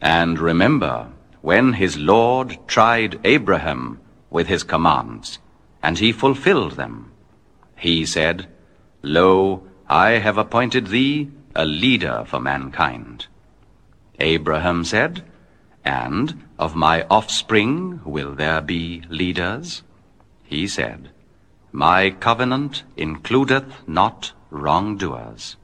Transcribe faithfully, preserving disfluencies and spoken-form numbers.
And remember, when his Lord tried Abraham with his commands, and he fulfilled them, he said, Lo, I have appointed thee a leader for mankind. Abraham said, And of my offspring will there be leaders? He said, My covenant includeth not wrongdoers.